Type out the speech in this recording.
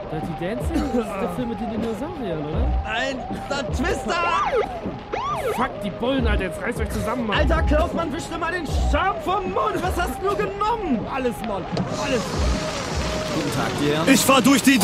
Dirty Dancing? Das ist der Film mit den Dinosauriern, oder? Ein Twister! Fuck, die Bullen, Alter, jetzt reißt euch zusammen, Mann. Alter, Klaus, Mann, wisch dir mal den Charme vom Mund! Was hast du genommen? Alles, Mann, alles. Guten Tag dir. Ich fahr durch die